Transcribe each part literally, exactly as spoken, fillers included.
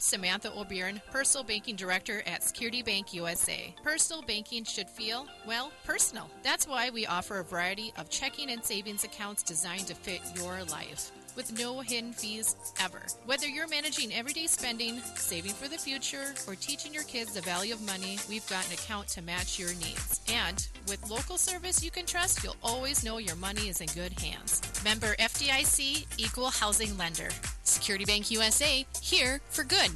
Samantha O'Byrne, Personal Banking Director at Security Bank U S A. Personal banking should feel, well, personal. That's why we offer a variety of checking and savings accounts designed to fit your life, with no hidden fees ever. Whether you're managing everyday spending, saving for the future, or teaching your kids the value of money, we've got an account to match your needs. And with local service you can trust, you'll always know your money is in good hands. Member F D I C, Equal Housing Lender. Security Bank U S A, here for good.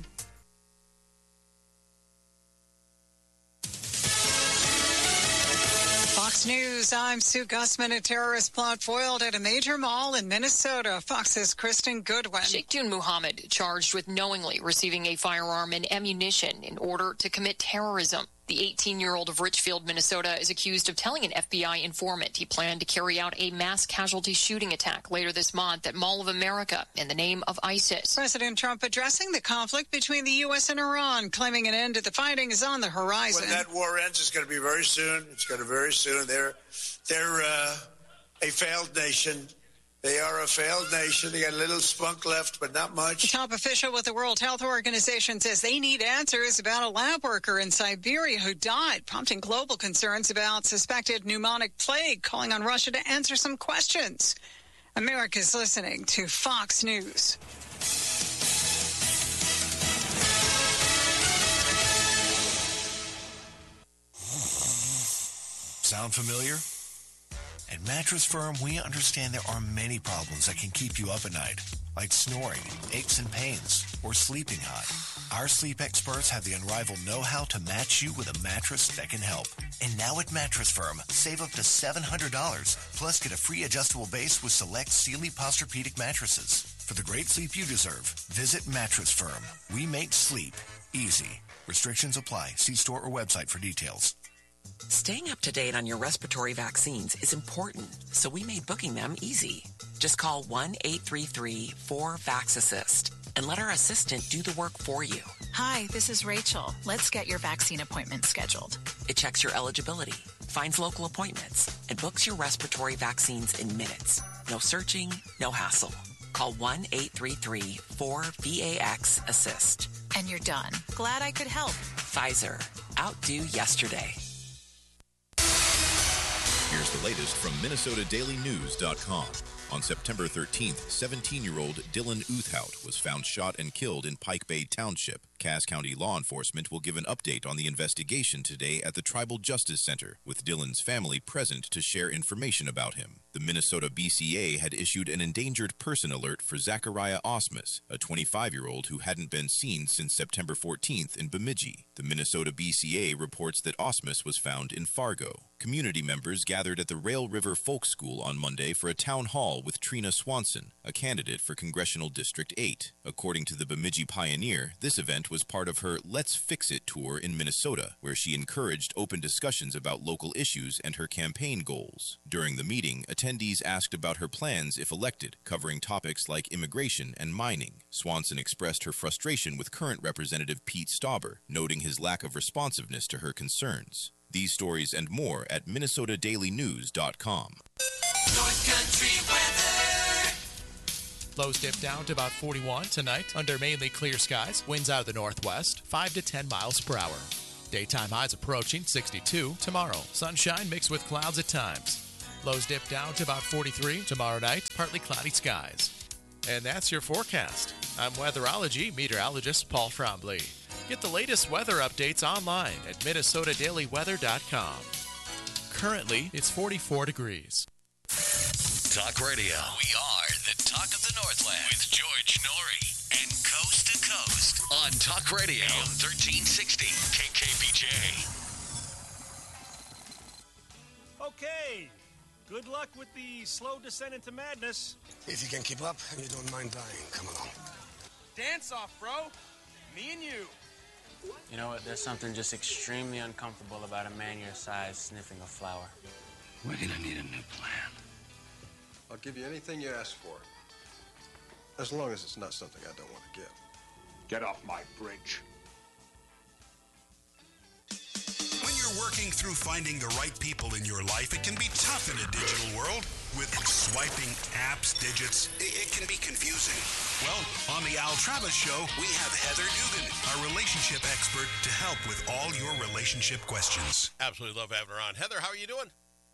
Fox News, I'm Sue Gussman. A terrorist plot foiled at a major mall in Minnesota. Fox's Kristen Goodwin. Sheikhdun Muhammad charged with knowingly receiving a firearm and ammunition in order to commit terrorism. The eighteen-year-old of Richfield, Minnesota, is accused of telling an F B I informant he planned to carry out a mass casualty shooting attack later this month at Mall of America in the name of ISIS. President Trump addressing the conflict between the U S and Iran, claiming an end to the fighting is on the horizon. When that war ends, it's going to be very soon. It's going to be very soon. They're, they're uh, a failed nation. They are a failed nation. They got a little spunk left, but not much. A top official with the World Health Organization says they need answers about a lab worker in Siberia who died, prompting global concerns about suspected pneumonic plague, calling on Russia to answer some questions. America's listening to Fox News. Sound familiar? At Mattress Firm, we understand there are many problems that can keep you up at night, like snoring, aches and pains, or sleeping hot. Our sleep experts have the unrivaled know-how to match you with a mattress that can help. And now at Mattress Firm, save up to seven hundred dollars, plus get a free adjustable base with select Sealy Posturepedic mattresses. For the great sleep you deserve, visit Mattress Firm. We make sleep easy. Restrictions apply. See store or website for details. Staying up to date on your respiratory vaccines is important, so we made booking them easy. Just call one eight three three four VAX-ASSIST and let our assistant do the work for you. Hi, this is Rachel. Let's get your vaccine appointment scheduled. It checks your eligibility, finds local appointments, and books your respiratory vaccines in minutes. No searching, no hassle. Call one eight three three four VAX-ASSIST. And you're done. Glad I could help. Pfizer. Outdo yesterday. Here's the latest from Minnesota Daily News dot com. On September thirteenth, seventeen-year-old Dylan Uthout was found shot and killed in Pike Bay Township. Cass County law enforcement will give an update on the investigation today at the Tribal Justice Center, with Dylan's family present to share information about him. The Minnesota B C A had issued an endangered person alert for Zachariah Osmus, a twenty-five-year-old who hadn't been seen since September fourteenth in Bemidji. The Minnesota B C A reports that Osmus was found in Fargo. Community members gathered at the Rail River Folk School on Monday for a town hall with Trina Swanson, a candidate for Congressional District eight. According to the Bemidji Pioneer, this event was part of her Let's Fix It tour in Minnesota, where she encouraged open discussions about local issues and her campaign goals. During the meeting, attendees asked about her plans if elected, covering topics like immigration and mining. Swanson expressed her frustration with current Representative Pete Stauber, noting his lack of responsiveness to her concerns. These stories and more at Minnesota Daily News dot com. North Country weather. Lows dip down to about forty-one tonight under mainly clear skies. Winds out of the northwest, five to ten miles per hour. Daytime highs approaching sixty-two tomorrow. Sunshine mixed with clouds at times. Lows dip down to about forty-three tomorrow night, partly cloudy skies. And that's your forecast. I'm weatherology meteorologist Paul Frombley. Get the latest weather updates online at Minnesota Daily Weather dot com. Currently, it's forty-four degrees. Talk Radio. We are the talk of the Northland with George Norrie and Coast to Coast on Talk Radio A M thirteen sixty K K B J. Okay. Good luck with the slow descent into madness. If you can keep up and you don't mind dying, come along. Dance off, bro. Me and you. You know what? There's something just extremely uncomfortable about a man your size sniffing a flower. We're gonna need a new plan. I'll give you anything you ask for. As long as it's not something I don't want to get. Get off my bridge. When you're you're working through finding the right people in your life, it can be tough in a digital world. With swiping apps, digits, it, it can be confusing. Well, on the Al Travis Show, we have Heather Dugan, our relationship expert, to help with all your relationship questions. Absolutely love having her on. Heather, how are you doing?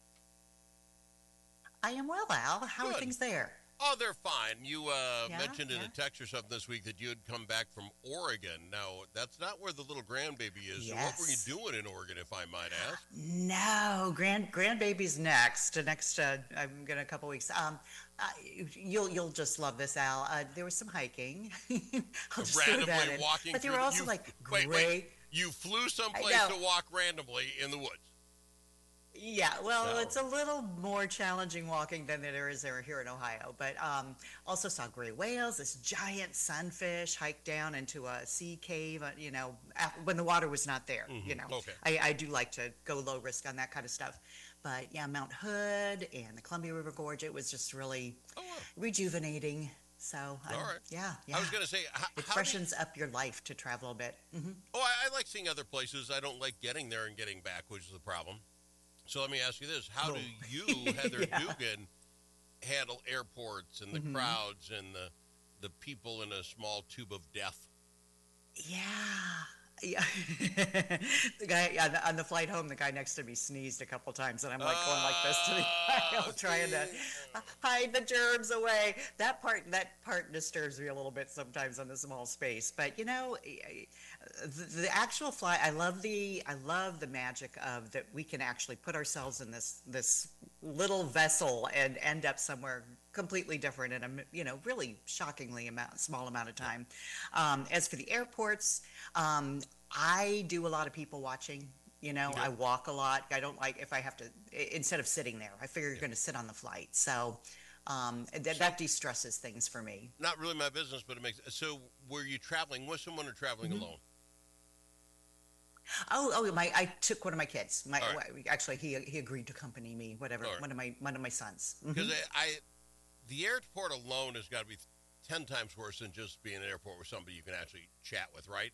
I am well, Al. How Good. are things there? Oh, they're fine. You uh, Yeah, mentioned in yeah. a text or something this week that you had come back from Oregon. Now, that's not where the little grandbaby is. So what were you Yes. doing in Oregon, if I might ask? No, grand grandbaby's next. Next, uh, I'm gonna a couple weeks. Um, uh, you'll you'll just love this, Al. Uh, there was some hiking. I'll just throw that Randomly in. walking but there through were the- also you- like wait, great. wait. You flew someplace know. to walk randomly in the woods. Yeah, well, No. it's a little more challenging walking than there is there here in Ohio. But um, also saw gray whales, this giant sunfish, hiked down into a sea cave. Uh, you know, af- when the water was not there. Mhm, You know, okay. I, I do like to go low risk on that kind of stuff. But yeah, Mount Hood and the Columbia River Gorge. It was just really rejuvenating. So um, All right. yeah, yeah. I was going to say, how, it how do freshens up your life to travel a bit. hmm Oh, I, I like seeing other places. I don't like getting there and getting back, which is the problem. So let me ask you this. How Oh. do you, Heather Yeah. Dugan, handle airports and the Mhm. crowds and the the people in a small tube of death? Yeah. Yeah. the guy on the, on the flight home, the guy next to me sneezed a couple times, and I'm like going like this to the aisle, trying to hide the germs away. That part, that part disturbs me a little bit sometimes on the small space. But you know, the, the actual flight, I love the, I love the magic of that we can actually put ourselves in this this little vessel and end up somewhere completely different in a you know really shockingly amount small amount of time. Um, as for the airports, um, I do a lot of people watching. You know, Yeah. I walk a lot. I don't like if I have to i- instead of sitting there. I figure you're going to sit on the flight, so um, that, that de-stresses things for me. Not really my business, but it makes. So, were you traveling with someone or traveling Mhm. alone? Oh, oh, my! I took one of my kids. My All actually, he he agreed to accompany me. Whatever, All right. one of my one of my sons. Mhm. Because I, I, the airport alone has got to be ten times worse than just being in an airport with somebody you can actually chat with, right?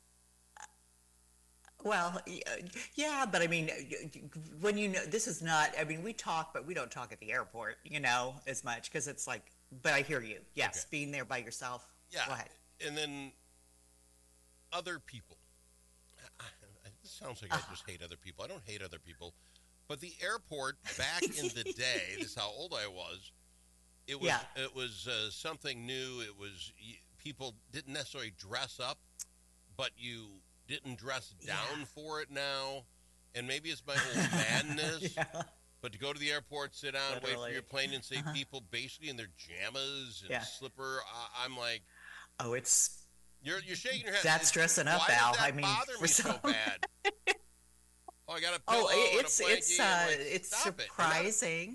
Well, y- uh, yeah, but I mean, y- y- when you know, this is not, I mean, we talk, but we don't talk at the airport, you know, as much because it's like, but I hear you. Yes, being there by yourself. Yeah. Go ahead. And then other people. I, I, it sounds like I just hate other people. I don't hate other people. But the airport back in the day, this is how old I was, it was, Yeah. it was uh, something new. It was, y- people didn't necessarily dress up, but you didn't dress down for it now. And maybe it's my old madness. Yeah. But to go to the airport, sit down, wait for Literally. your plane, and see Uh-huh. people basically in their jammas and Yeah. slipper, I, I'm like, Oh, it's you're you're shaking your head. That's It's- dressing up, why Al. does that I mean, bother for me so some- bad? Oh, I got a pillow oh, and it's a it's blankie. I'm uh, like, it's stop it. You're not- surprising.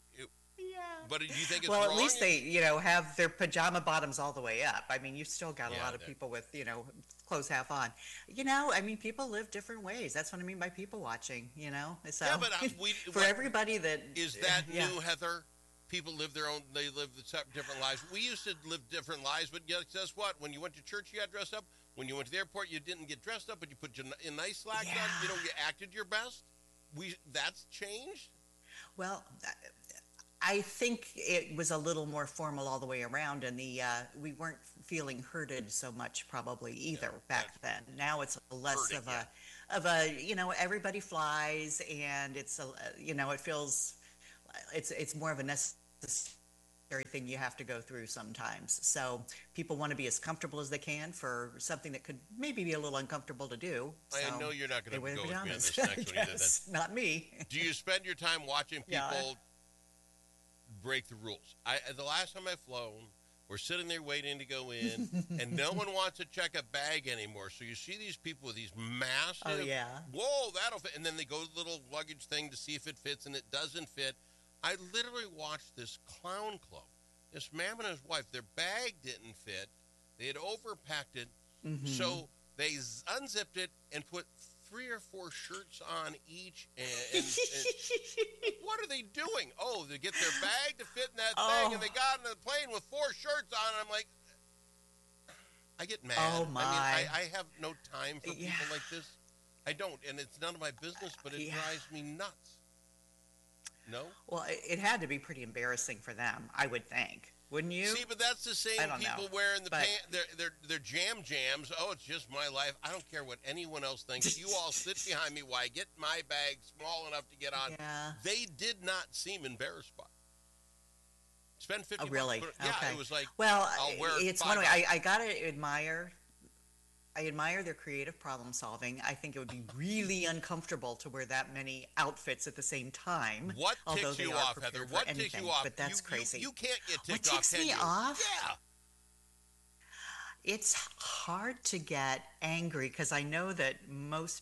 But do you think it's Well, wrong? at least they, you know, have their pajama bottoms all the way up. I mean, you've still got a Yeah, lot of that- people with, you know, clothes half on. You know, I mean, people live different ways. That's what I mean by people watching. You know, so Yeah, but uh, we for what- everybody that is that yeah. new, Heather? People live their own. They live the sep- different lives. We used to live different lives, but guess guess what? When you went to church, you got dressed up. When you went to the airport, you didn't get dressed up, but you put your n- in nice slacks on. You know, you acted your best. We that's changed. Well, I think it was a little more formal all the way around, and the uh, we weren't feeling herded so much probably either back then. Now it's less Herding, of a of a you know everybody flies, and it's a you know it feels it's it's more of a necessary thing you have to go through sometimes. So people want to be as comfortable as they can for something that could maybe be a little uncomfortable to do. I So know you're not they going wear to go with me on pajamas. this next one either. Yes, Then. not me. Do you spend your time watching people Yeah. break the rules? I the last time I've flown, we're sitting there waiting to go in, and no one wants to check a bag anymore. So you see these people with these massive, Oh, yeah. whoa, that'll fit, and then they go to the little luggage thing to see if it fits, and it doesn't fit. I literally watched this clown club. This man and his wife, their bag didn't fit. They had overpacked it, Mhm. so they z- unzipped it and put three or four shirts on each. And, and, and what are they doing? Oh, they get their bag to fit in that thing, and they got on the plane with four shirts on. And I'm like, I get mad. Oh, I mean, my. I, I have no time for Yeah. people like this. I don't, and it's none of my business, but it yeah. drives me nuts. No? Well, it, it had to be pretty embarrassing for them, I would think. Wouldn't you? See, but that's the same I don't people know. wearing the But- pant, their, their, their jam jams. Oh, it's just my life. I don't care what anyone else thinks. You all sit behind me while I get my bag small enough to get on. Yeah. They did not seem embarrassed by it. Spend fifty Oh, really? bucks. But, yeah, Okay. it was like, well, I'll wear it's five one way. bucks. I, I gotta admire. I admire their creative problem solving. I think it would be really uncomfortable to wear that many outfits at the same time. What although ticks they you are off, prepared Heather? for What anything, ticks you off? But that's you, crazy. You, you can't get What ticked off, ticks can me you? off? Yeah. It's hard to get angry because I know that most.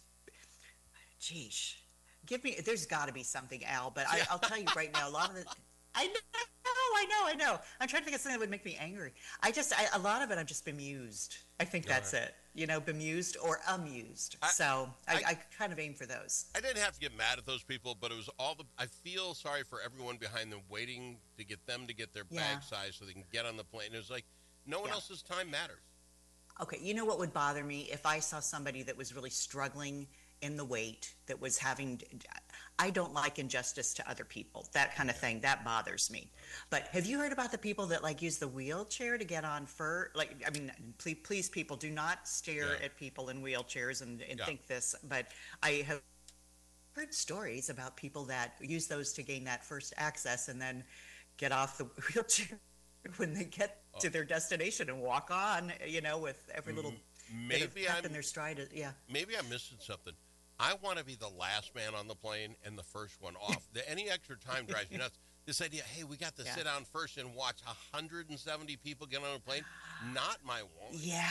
Geesh, give me. There's got to be something, Al. But I, I'll tell you right now. A lot of the. I know, I know, I know. I'm trying to think of something that would make me angry. I just, I, a lot of it, I'm just bemused. I think that's Right. it. You know, bemused or amused. I- so I, I- I, kind of aim for those. I didn't have to get mad at those people, but it was all the. I feel sorry for everyone behind them waiting to get them to get their Yeah. bag size so they can get on the plane. It was like no one Yeah. else's time matters. Okay, you know what would bother me if I saw somebody that was really struggling in the wait, that was having. I don't like injustice to other people, that kind of thing. That bothers me. But have you heard about the people that like use the wheelchair to get on fur? Like, I mean, please, please people, do not stare Yeah. at people in wheelchairs and, and Yeah. think this. But I have heard stories about people that use those to gain that first access and then get off the wheelchair when they get to their destination and walk on, you know, with every little bit of Maybe pep I'm in their stride. Yeah. maybe I'm missing something. I want to be the last man on the plane and the first one off. the, any extra time drives me nuts. This idea, hey, we got to Yeah. sit down first and watch one hundred seventy people get on a plane. Not my one. Yeah.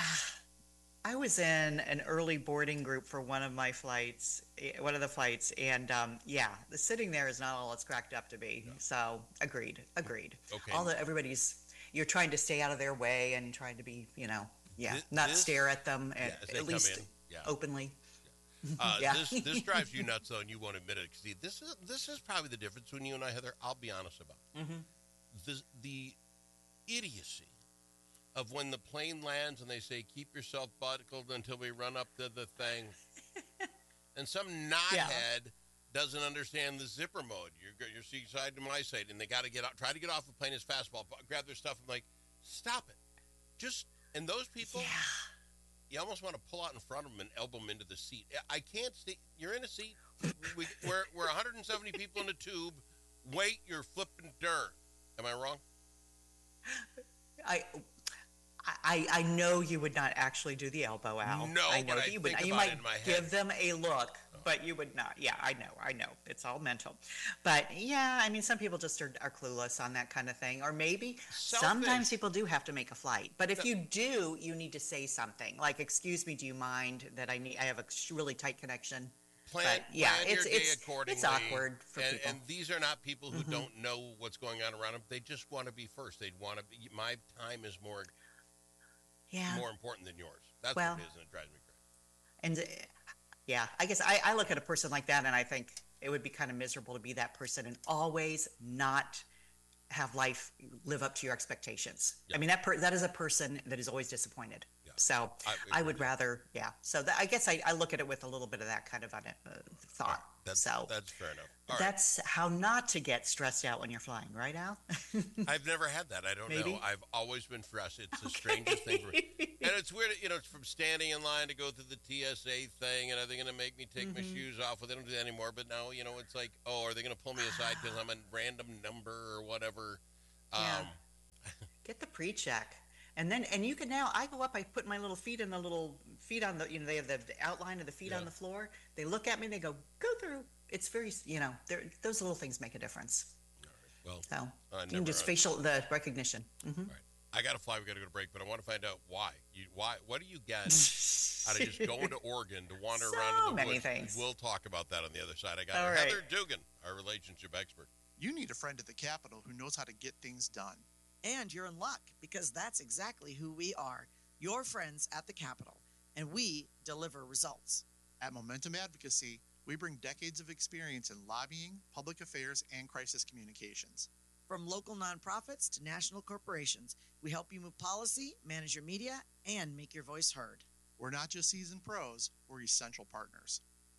I was in an early boarding group for one of my flights, eh, one of the flights, and um, yeah, the sitting there is not all it's cracked up to be. So, agreed, agreed. Okay. All the everybody's, you're trying to stay out of their way and trying to be, you know, yeah, Thi- not this- stare at them Yeah, and as they at come least in, yeah. openly. Uh, Yeah. This this drives you nuts though, and you won't admit it. 'Cause see, this is this is probably the difference between you and I, Heather. I'll be honest about it. Mm-hmm. the the idiocy of when the plane lands and they say keep yourself buckled until we run up to the thing, and some knothead doesn't understand the zipper mode. You're your seat side to my side, and they got to get out, try to get off the plane as fast as possible, grab their stuff. I'm like, stop it, just and those people. You almost want to pull out in front of them and elbow them into the seat. I can't stay. You're in a seat. We, we're we're one hundred seventy people in a tube. Wait your flipping turn. Am I wrong? I, I, I know you would not actually do the elbow out. No, I know but I that you would. think You about might it in my head. give them a look, but you would not. Yeah, I know, I know. It's all mental. But yeah, I mean, some people just are, are clueless on that kind of thing, or maybe Selfish. sometimes people do have to make a flight. But if you do, you need to say something like, "Excuse me, do you mind that I need? I have a sh- really tight connection." Plan, But, yeah, plan it's your day it's accordingly. it's awkward for and, people. and these are not people who Mhm. don't know what's going on around them. They just want to be first. They'd want to be. My time is more Yeah. more important than yours. That's Well- what it is, and it drives me crazy. And uh, yeah, I guess I, I look at a person like that and I think it would be kind of miserable to be that person and always not have life live up to your expectations. I mean, that per, that is a person that is always disappointed. So I- I, would rather, yeah. So that, I guess I, I look at it with a little bit of that kind of uh, thought. That's so that's fair enough. All right. that's how not to get stressed out when you're flying, right, Al? I've never had that. I don't Maybe? know. I've always been stressed. It's the strangest thing. For, and it's weird, you know, it's from standing in line to go through the T S A thing, and are they going to make me take my Mhm. shoes off? Well, they don't do that anymore. But now, you know, it's like, oh, are they going to pull me aside because I'm a random number or whatever? Yeah. Um, Get the pre-check. And then, and you can now, I go up, I put my little feet in the little feet on the, you know, they have the, the outline of the feet Yeah. on the floor. They look at me, they go, go through. It's very, you know, they're- those little things make a difference. well, So, I you can never- just facial, the recognition. hmm I got to fly. We got to go to break, but I want to find out why. You why? What do you get out of just going to Oregon to wander So around in the many bush? things. We'll talk about that on the other side. I got All her, right. Heather Dugan, our relationship expert. You need a friend at the Capitol who knows how to get things done. And you're in luck because that's exactly who we are, your friends at the Capitol, and we deliver results. At Momentum Advocacy, we bring decades of experience in lobbying, public affairs, and crisis communications. From local nonprofits to national corporations, we help you move policy, manage your media, and make your voice heard. We're not just seasoned pros, we're essential partners.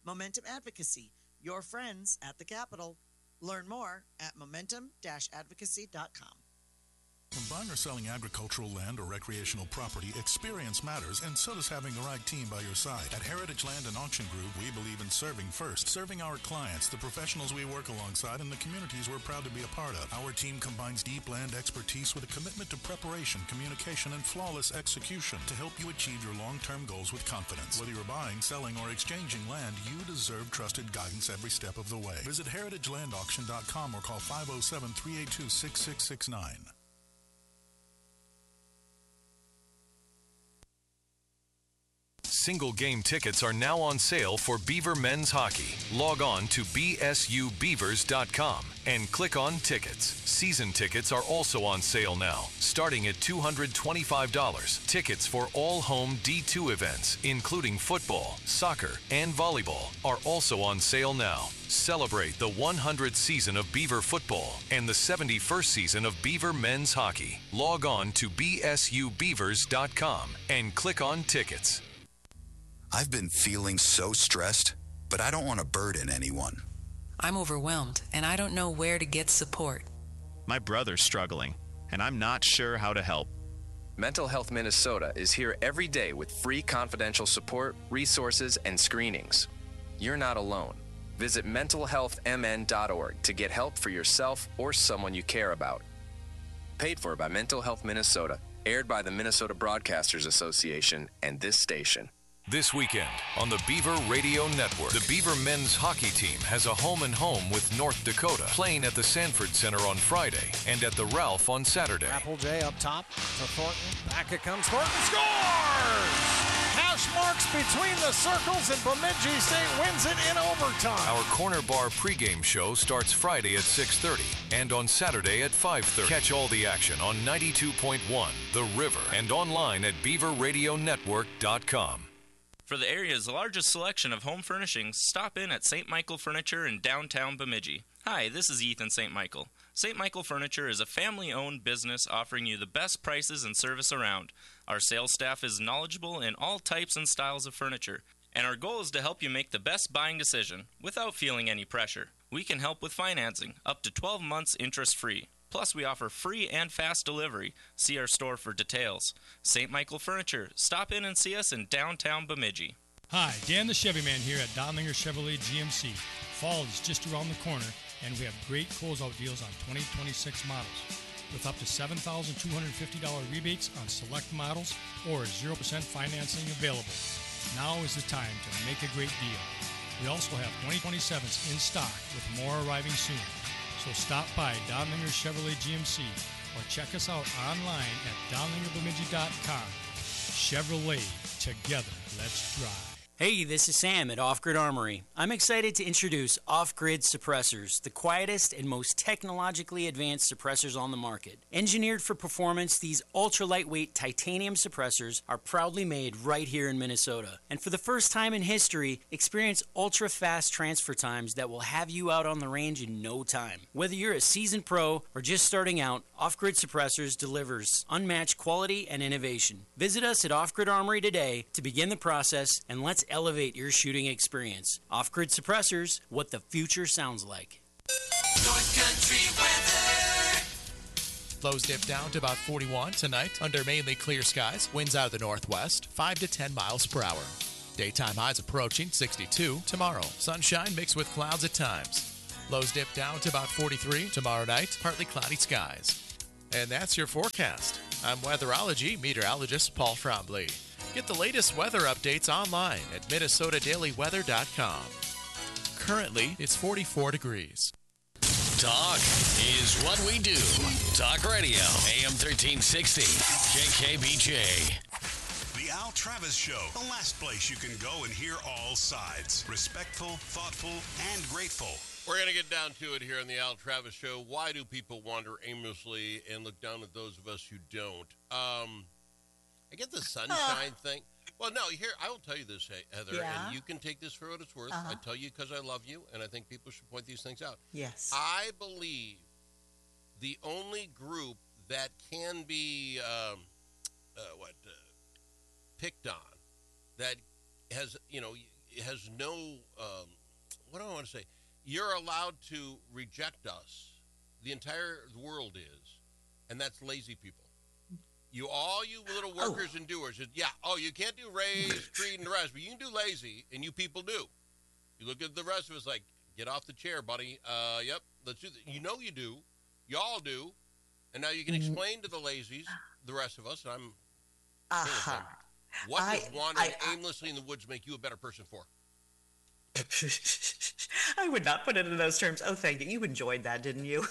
Momentum Advocacy, your friends at the Capitol. Learn more at momentum dash advocacy dot com. When buying or selling agricultural land or recreational property, experience matters, and so does having the right team by your side. At Heritage Land and Auction Group, we believe in serving first, serving our clients, the professionals we work alongside, and the communities we're proud to be a part of. Our team combines deep land expertise with a commitment to preparation, communication, and flawless execution to help you achieve your long-term goals with confidence. Whether you're buying, selling, or exchanging land, you deserve trusted guidance every step of the way. Visit heritage land auction dot com or call five oh seven, three eight two, six six six nine. Single game tickets are now on sale for Beaver Men's Hockey. Log on to b s u beavers dot com and click on Tickets. Season tickets are also on sale now, starting at two hundred twenty-five dollars. Tickets for all home D two events, including football, soccer, and volleyball, are also on sale now. Celebrate the one hundredth season of Beaver football and the seventy-first season of Beaver Men's Hockey. Log on to b s u beavers dot com and click on Tickets. I've been feeling so stressed, but I don't want to burden anyone. I'm overwhelmed, and I don't know where to get support. My brother's struggling, and I'm not sure how to help. Mental Health Minnesota is here every day with free confidential support, resources, and screenings. You're not alone. Visit mental health m n dot org to get help for yourself or someone you care about. Paid for by Mental Health Minnesota, aired by the Minnesota Broadcasters Association and this station. This weekend on the Beaver Radio Network, the Beaver men's hockey team has a home-and-home with North Dakota, playing at the Sanford Center on Friday and at the Ralph on Saturday. Applejay up top to Thornton. Back it comes. Thornton scores! Hash marks between the circles, and Bemidji State wins it in overtime. Our Corner Bar pregame show starts Friday at six thirty and on Saturday at five thirty. Catch all the action on ninety-two point one The River and online at beaver radio network dot com. For the area's largest selection of home furnishings, stop in at Saint Michael Furniture in downtown Bemidji. Hi, this is Ethan Saint Michael. Saint Michael Furniture is a family-owned business offering you the best prices and service around. Our sales staff is knowledgeable in all types and styles of furniture, and our goal is to help you make the best buying decision without feeling any pressure. We can help with financing, up to twelve months interest-free. Plus, we offer free and fast delivery. See our store for details. Saint Michael Furniture. Stop in and see us in downtown Bemidji. Hi, Dan the Chevy Man here at Donlinger Chevrolet G M C. Fall is just around the corner, and we have great closeout deals on twenty twenty-six models. With up to seven thousand two hundred fifty dollars rebates on select models or zero percent financing available. Now is the time to make a great deal. We also have twenty twenty-sevens in stock with more arriving soon. So stop by Donlinger Chevrolet G M C or check us out online at donlinger bemidji dot com. Chevrolet, together, let's drive. Hey, this is Sam at Off Grid Armory. I'm excited to introduce Off Grid Suppressors, the quietest and most technologically advanced suppressors on the market. Engineered for performance, these ultra-lightweight titanium suppressors are proudly made right here in Minnesota. And for the first time in history, experience ultra-fast transfer times that will have you out on the range in no time. Whether you're a seasoned pro or just starting out, Off Grid Suppressors delivers unmatched quality and innovation. Visit us at Off Grid Armory today to begin the process, and let's elevate your shooting experience. Off-Grid Suppressors, what the future sounds like. North Country weather. Lows dip down to about forty-one tonight under mainly clear skies. Winds out of the northwest, five to ten miles per hour. Daytime highs approaching sixty-two tomorrow. Sunshine mixed with clouds at times. Lows dip down to about forty-three tomorrow night, partly cloudy skies. And that's your forecast. I'm weatherology meteorologist Paul Frombley. Get the latest weather updates online at minnesota daily weather dot com. Currently, it's forty-four degrees. Talk is what we do. Talk Radio, A M thirteen sixty, K K B J. The Al Travis Show, the last place you can go and hear all sides. Respectful, thoughtful, and grateful. We're going to get down to it here on the Al Travis Show. Why do people wander aimlessly and look down at those of us who don't? Um... I get the sunshine uh, thing. Well, no, here, I will tell you this, Heather, yeah. and you can take this for what it's worth. Uh-huh. I tell you because I love you, and I think people should point these things out. Yes. I believe the only group that can be, um, uh, what, uh, picked on, that has, you know, has no, um, what do I want to say? You're allowed to reject us. The entire world is, and that's lazy people. You all you little workers oh. and doers. Yeah. Oh, you can't do raise, creed, and the rest, but you can do lazy, and you people do. You look at the rest of us like, get off the chair, buddy. Uh, yep, let's do that. You know you do. Y'all do. And now you can explain to the lazies, the rest of us, and I'm uh-huh. What I, does wandering I, I, aimlessly in the woods make you a better person for? I would not put it in those terms. Oh, thank you. You enjoyed that, didn't you?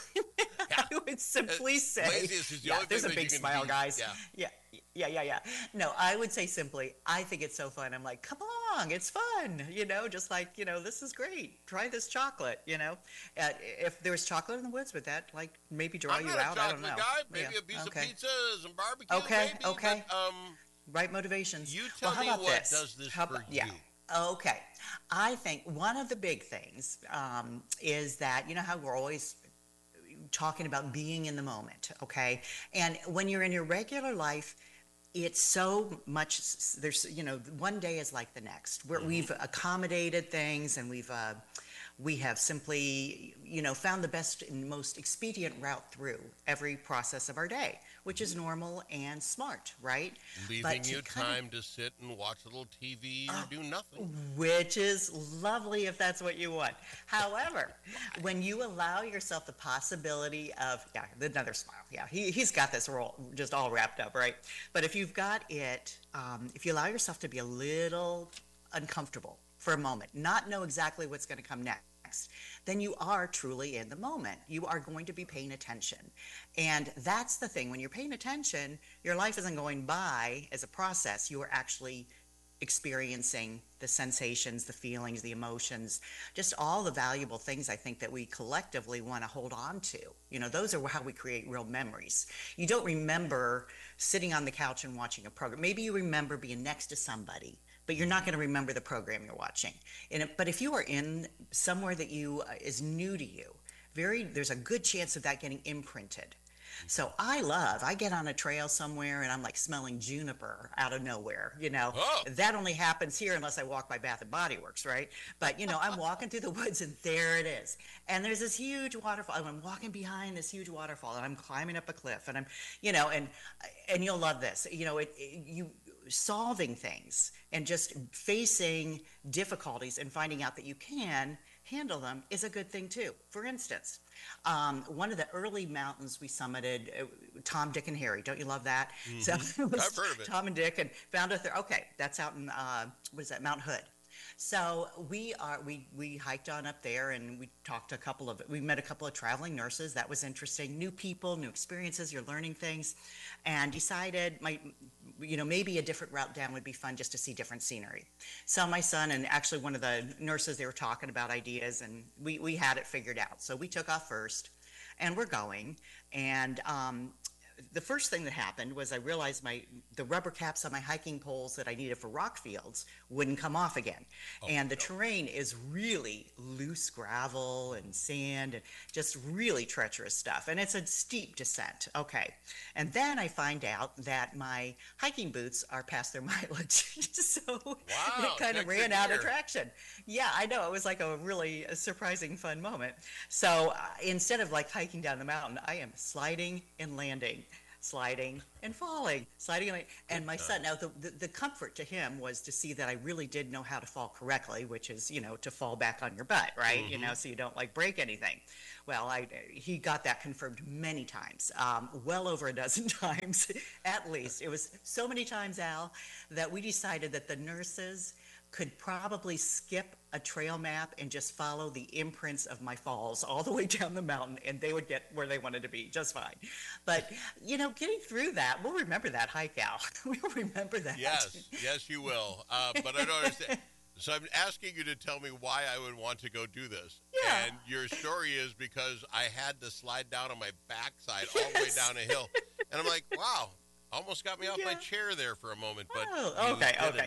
I would simply say, laziest is the yeah, only there's thing a big smile, be, guys. Yeah. yeah, yeah, yeah, yeah. No, I would say simply, I think it's so fun. I'm like, come along, it's fun. You know, just like, you know, this is great. Try this chocolate, you know. Uh, if there was chocolate in the woods, would that, like, maybe draw I'm you not out? A I don't know. Guy. Maybe yeah. a piece okay. of pizza, some barbecue, okay, maybe. Okay, but, um, right motivations. You tell well, how me about what this? does this how for about, you? Yeah. Okay. I think one of the big things um, is that, you know how we're always talking about being in the moment, okay? And when you're in your regular life, it's so much, there's, you know, one day is like the next. We're, mm-hmm. We've accommodated things and we've, uh, we have simply, you know, found the best and most expedient route through every process of our day, which is normal and smart, right? Leaving you time of, to sit and watch a little T V or uh, do nothing. Which is lovely if that's what you want. However, when you allow yourself the possibility of, yeah, another smile. Yeah, he, he's got this role just all wrapped up, right? But if you've got it, um, if you allow yourself to be a little uncomfortable for a moment, not know exactly what's going to come next, then you are truly in the moment. You are going to be paying attention. And that's the thing. When you're paying attention, your life isn't going by as a process. You are actually experiencing the sensations, the feelings, the emotions, just all the valuable things I think that we collectively want to hold on to. You know, those are how we create real memories. You don't remember sitting on the couch and watching a program. Maybe you remember being next to somebody, but you're not going to remember the program you're watching. And it, but if you are in somewhere that you uh, is new to you, very there's a good chance of that getting imprinted. So I love, I get on a trail somewhere and I'm like smelling juniper out of nowhere, you know. Oh. That only happens here unless I walk by Bath and Body Works, right? But, you know, I'm walking through the woods and there it is. And there's this huge waterfall. And I'm walking behind this huge waterfall and I'm climbing up a cliff and I'm, you know, and and you'll love this. You know, it, it you solving things and just facing difficulties and finding out that you can handle them is a good thing too. For instance, um, one of the early mountains we summited, uh, Tom, Dick, and Harry. Don't you love that? Mm-hmm. So it was I've heard of it. Tom and Dick, and found out there. Okay, that's out in uh, what is that? Mount Hood. So we are we we hiked on up there and we talked to a couple of we met a couple of traveling nurses. That was interesting. New people, new experiences. You're learning things, and decided my you know maybe a different route down would be fun just to see different scenery. So my son and actually one of the nurses, they were talking about ideas and we we had it figured out. So we took off first, and we're going and. Um, The first thing that happened was I realized my the rubber caps on my hiking poles that I needed for rock fields wouldn't come off again. Oh, and the no. terrain is really loose gravel and sand and just really treacherous stuff. And it's a steep descent. Okay. And then I find out that my hiking boots are past their mileage. So wow, it kind of ran out of traction. Yeah, I know. It was like a really surprising, fun moment. So uh, instead of like hiking down the mountain, I am sliding and landing. Sliding and falling, sliding and, and my son. Now, the, the the comfort to him was to see that I really did know how to fall correctly, which is, you know, to fall back on your butt, right? Mm-hmm. You know, so you don't like break anything. Well, I he got that confirmed many times, um, well over a dozen times at least. It was so many times, Al, that we decided that the nurses could probably skip a trail map and just follow the imprints of my falls all the way down the mountain, and they would get where they wanted to be just fine. But, you know, getting through that, we'll remember that hike, Al. We'll remember that. Yes, yes, you will. Uh, but I don't understand. So I'm asking you to tell me why I would want to go do this. Yeah. And your story is because I had to slide down on my backside all the way down a hill. And I'm like, wow. Almost got me off yeah. my chair there for a moment, but oh, okay, okay.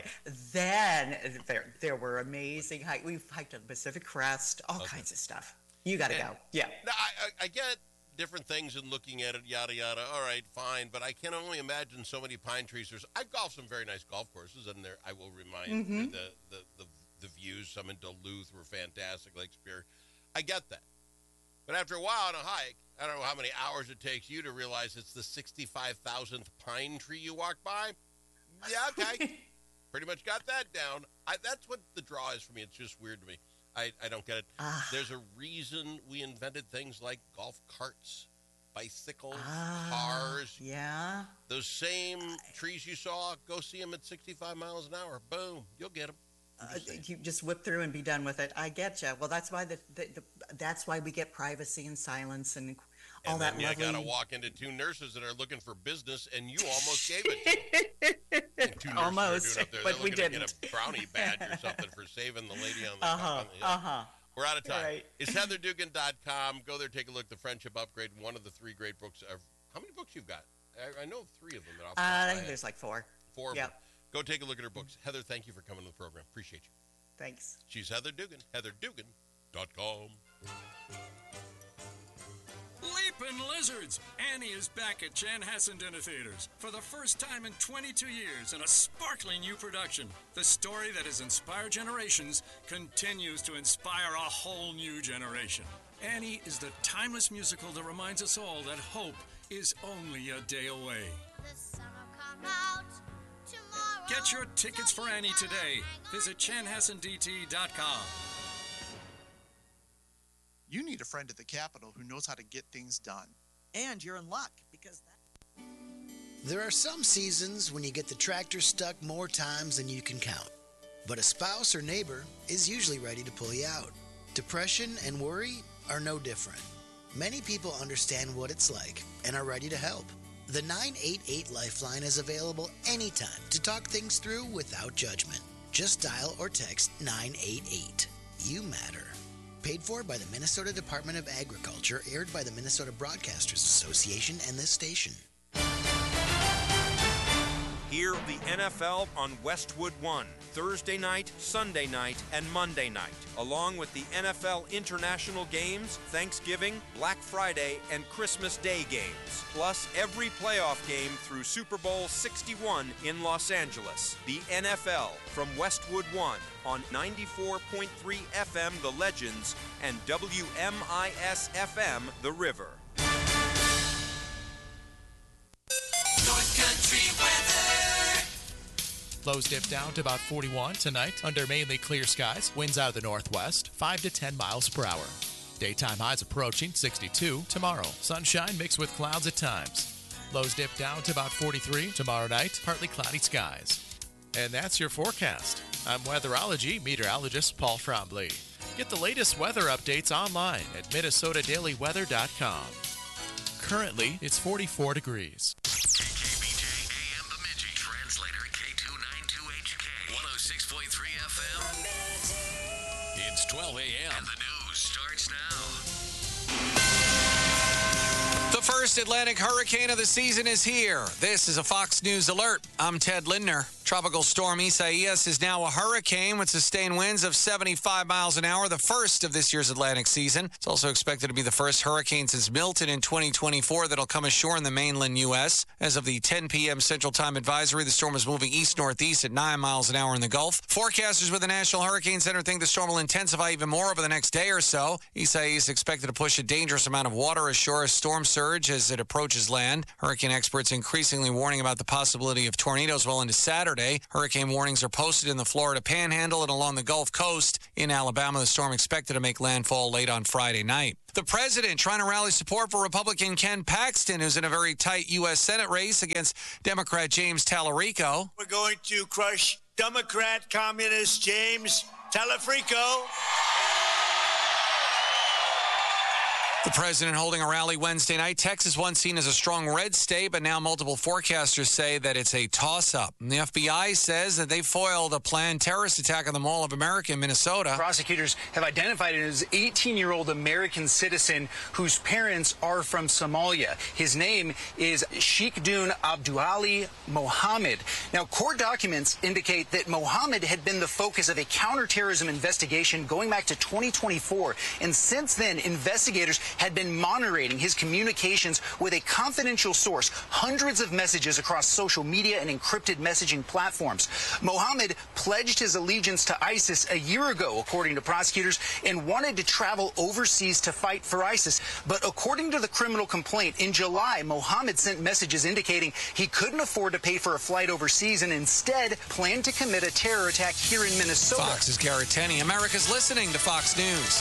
Then there there were amazing hikes. We've hiked on the Pacific Crest, all okay. kinds of stuff. You got to go. Yeah. No, I, I, I get different things and looking at it, yada yada. All right, fine, but I can only imagine so many pine trees. There's I've golfed some very nice golf courses, and there I will remind mm-hmm. the, the the the views. Some in Duluth were fantastic, Lake Superior. I get that. But after a while on a hike, I don't know how many hours it takes you to realize it's the sixty-five thousandth pine tree you walk by. Yeah, okay. Pretty much got that down. I, that's what the draw is for me. It's just weird to me. I, I don't get it. Ah. There's a reason we invented things like golf carts, bicycles, Ah, cars. Yeah. Those same trees you saw, go see them at sixty-five miles an hour. Boom, you'll get them. Uh, you just whip through and be done with it. I get you. Well, that's why the, the, the that's why we get privacy and silence and all and that then lovely. you got to walk into two nurses that are looking for business, and you almost gave it to them. Two nurses Almost, are doing up there. but They're we looking didn't. To get a brownie badge or something for saving the lady on the. Uh-huh, on the uh-huh. We're out of time. Right. It's heather dugan dot com. Go there, take a look. The Friendship Upgrade, one of the three great books. Of, how many books you've got? I, I know of three of them. That Uh, I think there's like four. Four of Yep. them. Go take a look at her books. Heather, thank you for coming to the program. Appreciate you. Thanks. She's Heather Dugan. heather dugan dot com. Leapin' Lizards! Annie is back at Chanhassen Dinner Theaters for the first time in twenty-two years in a sparkling new production. The story that has inspired generations continues to inspire a whole new generation. Annie is the timeless musical that reminds us all that hope is only a day away. Get your tickets for Annie today. Visit Chanhassen D T dot com. You need a friend at the Capitol who knows how to get things done. And you're in luck because that. There are some seasons when you get the tractor stuck more times than you can count. But a spouse or neighbor is usually ready to pull you out. Depression and worry are no different. Many people understand what it's like and are ready to help. The nine eight eight Lifeline is available anytime to talk things through without judgment. Just dial or text nine eight eight. You matter. Paid for by the Minnesota Department of Agriculture, aired by the Minnesota Broadcasters Association and this station. Hear the N F L on Westwood One, Thursday night, Sunday night, and Monday night, along with the N F L International Games, Thanksgiving, Black Friday, and Christmas Day games, plus every playoff game through Super Bowl sixty-one in Los Angeles. The N F L from Westwood One on ninety-four point three F M The Legends and W M I S F M The River. North Country weather. Lows dip down to about forty-one tonight under mainly clear skies. Winds out of the northwest, five to ten miles per hour. Daytime highs approaching sixty-two tomorrow. Sunshine mixed with clouds at times. Lows dip down to about forty-three tomorrow night, partly cloudy skies. And that's your forecast. I'm weatherology meteorologist Paul Trombley. Get the latest weather updates online at minnesota daily weather dot com. Currently, it's forty-four degrees. K K B J A M Bemidji. Translator K two ninety-two H K. one oh six point three F M. It's twelve a m. And the news starts now. The first Atlantic hurricane of the season is here. This is a Fox News alert. I'm Ted Lindner. Tropical storm Isaias is now a hurricane with sustained winds of seventy-five miles an hour, the first of this year's Atlantic season. It's also expected to be the first hurricane since Milton in twenty twenty-four that'll come ashore in the mainland U S. As of the ten p.m. Central Time advisory, the storm is moving east-northeast at nine miles an hour in the Gulf. Forecasters with the National Hurricane Center think the storm will intensify even more over the next day or so. Isaias is expected to push a dangerous amount of water ashore as storm surge as it approaches land. Hurricane experts increasingly warning about the possibility of tornadoes well into Saturday. Hurricane warnings are posted in the Florida Panhandle and along the Gulf Coast. In Alabama, the storm expected to make landfall late on Friday night. The president trying to rally support for Republican Ken Paxton, who's in a very tight U S. Senate race against Democrat James Tallarico. We're going to crush Democrat communist James Tallarico. The president holding a rally Wednesday night. Texas once seen as a strong red state, but now multiple forecasters say that it's a toss-up. And the F B I says that they foiled a planned terrorist attack on the Mall of America in Minnesota. Prosecutors have identified an eighteen-year-old American citizen whose parents are from Somalia. His name is Sheikhdun Abduali Mohammed. Now, court documents indicate that Mohammed had been the focus of a counterterrorism investigation going back to twenty twenty-four. And since then, investigators had been monitoring his communications with a confidential source, hundreds of messages across social media and encrypted messaging platforms. Mohammed pledged his allegiance to ISIS a year ago, according to prosecutors, and wanted to travel overseas to fight for ISIS. But according to the criminal complaint, in July, Mohammed sent messages indicating he couldn't afford to pay for a flight overseas and instead planned to commit a terror attack here in Minnesota. Fox's Garrett Tenney. America's listening to Fox News.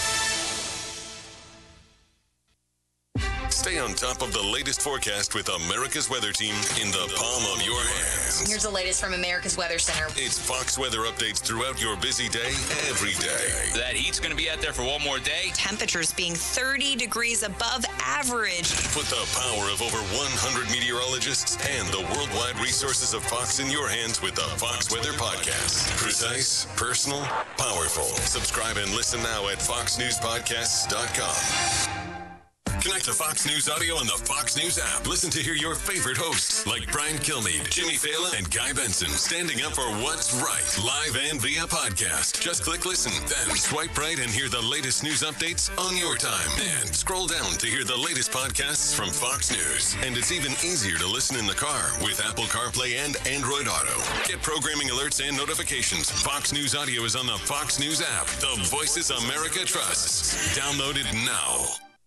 Stay on top of the latest forecast with America's Weather Team in the palm of your hands. Here's the latest from America's Weather Center. It's Fox weather updates throughout your busy day, every day. That heat's going to be out there for one more day. Temperatures being thirty degrees above average. Put the power of over one hundred meteorologists and the worldwide resources of Fox in your hands with the Fox Weather Podcast. Precise, personal, powerful. Subscribe and listen now at fox news podcasts dot com. Connect to Fox News Audio on the Fox News app. Listen to hear your favorite hosts like Brian Kilmeade, Jimmy Fallon, and Guy Benson standing up for what's right, live and via podcast. Just click listen, then swipe right and hear the latest news updates on your time. And scroll down to hear the latest podcasts from Fox News. And it's even easier to listen in the car with Apple CarPlay and Android Auto. Get programming alerts and notifications. Fox News Audio is on the Fox News app. The voices America trusts. Download it now.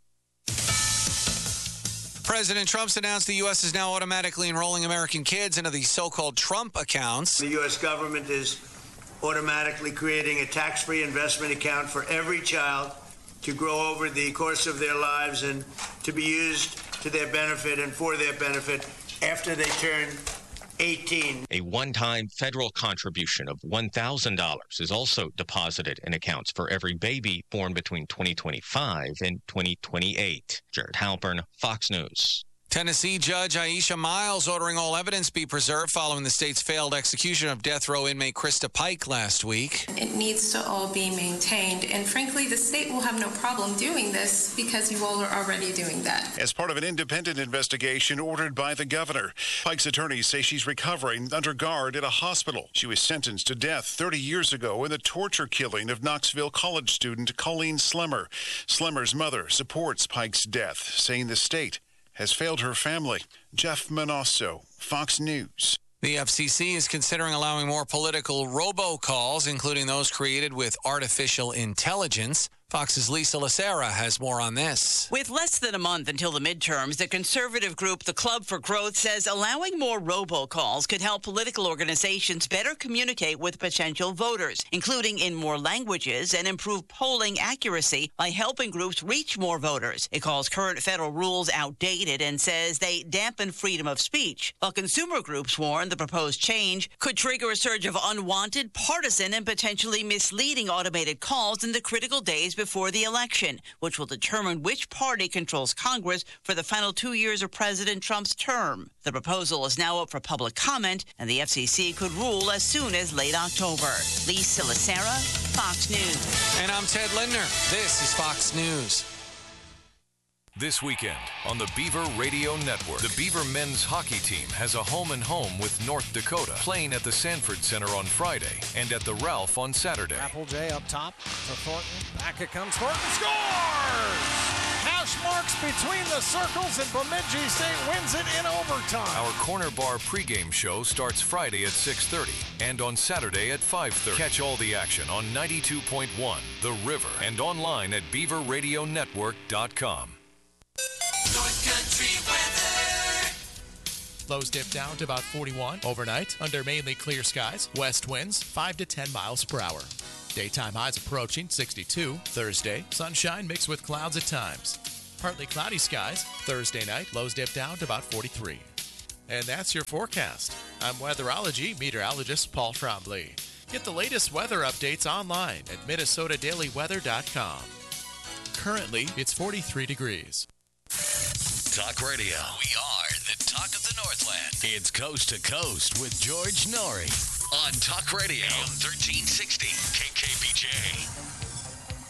President Trump's announced the U S is now automatically enrolling American kids into the so-called Trump accounts. The U S government is automatically creating a tax-free investment account for every child to grow over the course of their lives and to be used to their benefit and for their benefit after they turn eighteen. A one-time federal contribution of one thousand dollars is also deposited in accounts for every baby born between twenty twenty-five and twenty twenty-eight. Jared Halpern, Fox News. Tennessee Judge Aisha Miles ordering all evidence be preserved following the state's failed execution of death row inmate Krista Pike last week. It needs to all be maintained, and frankly, the state will have no problem doing this because you all are already doing that. As part of an independent investigation ordered by the governor, Pike's attorneys say she's recovering under guard at a hospital. She was sentenced to death thirty years ago in the torture killing of Knoxville college student Colleen Slemmer. Slemmer's mother supports Pike's death, saying the state has failed her family. Jeff Manasso, Fox News. The F C C is considering allowing more political robocalls, including those created with artificial intelligence. Fox's Lisa Lacera has more on this. With less than a month until the midterms, the conservative group The Club for Growth says allowing more robocalls could help political organizations better communicate with potential voters, including in more languages, and improve polling accuracy by helping groups reach more voters. It calls current federal rules outdated and says they dampen freedom of speech, while consumer groups warn the proposed change could trigger a surge of unwanted, partisan, and potentially misleading automated calls in the critical days before the election, which will determine which party controls Congress for the final two years of President Trump's term. The proposal is now up for public comment, and the F C C could rule as soon as late October. Lisa Lacera, Fox News. And I'm Ted Lindner. This is Fox News. This weekend on the Beaver Radio Network, the Beaver men's hockey team has a home-and-home with North Dakota, playing at the Sanford Center on Friday and at the Ralph on Saturday. Applejay up top to Thornton. Back it comes. Thornton scores! Hash marks between the circles, and Bemidji State wins it in overtime. Our Corner Bar pregame show starts Friday at six thirty and on Saturday at five thirty. Catch all the action on ninety-two point one The River and online at beaver radio network dot com. North Country weather. Lows dip down to about forty-one overnight under mainly clear skies. West winds five to ten miles per hour. Daytime highs approaching sixty-two. Thursday, sunshine mixed with clouds at times. Partly cloudy skies. Thursday night, lows dip down to about forty-three. And that's your forecast. I'm weatherology meteorologist Paul Trombley. Get the latest weather updates online at minnesota daily weather dot com. Currently, it's forty-three degrees. Talk Radio. We are the talk of the Northland. It's Coast to Coast with George Norrie on Talk Radio. A M thirteen sixty K K B J.